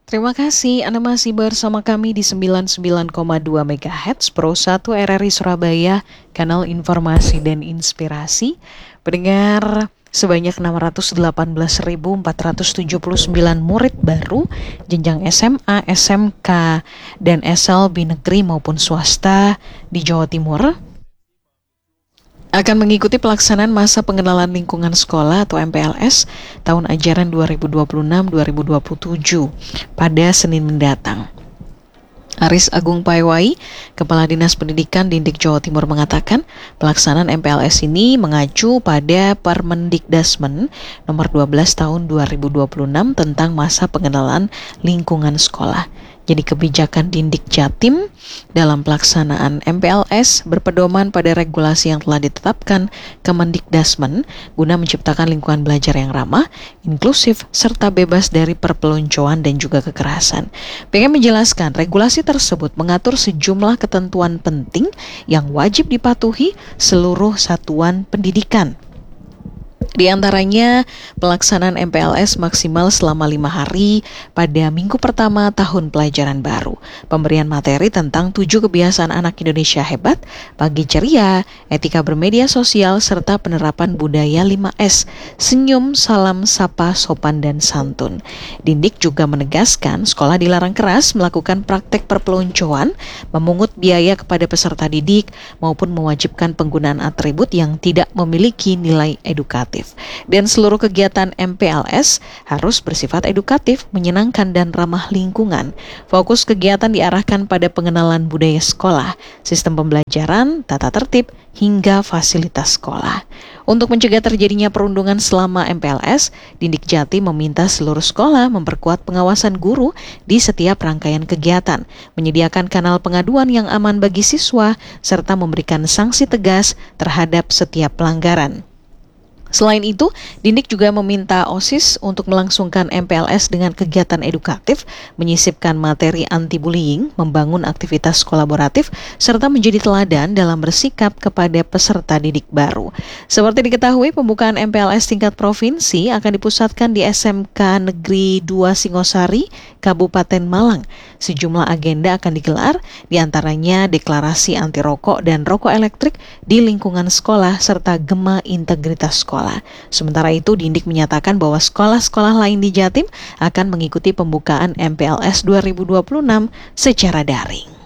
Terima kasih, Anda masih bersama kami di 99,2 MHz Pro 1 RRI Surabaya, kanal informasi dan inspirasi. Pendengar, sebanyak 618.479 murid baru jenjang SMA, SMK, dan SLB negeri maupun swasta di Jawa Timur akan mengikuti pelaksanaan masa pengenalan lingkungan sekolah atau MPLS tahun ajaran 2026-2027 pada Senin mendatang. Aris Agung Paiwai, Kepala Dinas Pendidikan Dindik Jawa Timur mengatakan pelaksanaan MPLS ini mengacu pada Permendikdasmen nomor 12 tahun 2026 tentang masa pengenalan lingkungan sekolah. Jadi kebijakan Dindik Jatim dalam pelaksanaan MPLS berpedoman pada regulasi yang telah ditetapkan Kemendikdasmen guna menciptakan lingkungan belajar yang ramah, inklusif, serta bebas dari perpeloncoan dan juga kekerasan. Pengen menjelaskan regulasi tersebut mengatur sejumlah ketentuan penting yang wajib dipatuhi seluruh satuan pendidikan. Di antaranya, pelaksanaan MPLS maksimal selama 5 hari pada minggu pertama tahun pelajaran baru. Pemberian materi tentang 7 kebiasaan anak Indonesia hebat, pagi ceria, etika bermedia sosial, serta penerapan budaya 5S, senyum, salam, sapa, sopan, dan santun. Dindik juga menegaskan sekolah dilarang keras melakukan praktek perpeloncoan, memungut biaya kepada peserta didik, maupun mewajibkan penggunaan atribut yang tidak memiliki nilai edukatif. Dan seluruh kegiatan MPLS harus bersifat edukatif, menyenangkan, dan ramah lingkungan. Fokus kegiatan diarahkan pada pengenalan budaya sekolah, sistem pembelajaran, tata tertib, hingga fasilitas sekolah. Untuk mencegah terjadinya perundungan selama MPLS, Dindik Jatim meminta seluruh sekolah memperkuat pengawasan guru di setiap rangkaian kegiatan, menyediakan kanal pengaduan yang aman bagi siswa, serta memberikan sanksi tegas terhadap setiap pelanggaran. Selain itu, Dindik juga meminta OSIS untuk melangsungkan MPLS dengan kegiatan edukatif, menyisipkan materi anti-bullying, membangun aktivitas kolaboratif, serta menjadi teladan dalam bersikap kepada peserta didik baru. Seperti diketahui, pembukaan MPLS tingkat provinsi akan dipusatkan di SMK Negeri 2 Singosari, Kabupaten Malang. Sejumlah agenda akan digelar, diantaranya deklarasi anti rokok dan rokok elektrik di lingkungan sekolah, serta gema integritas sekolah. Sementara itu, Dindik menyatakan bahwa sekolah-sekolah lain di Jatim akan mengikuti pembukaan MPLS 2026 secara daring.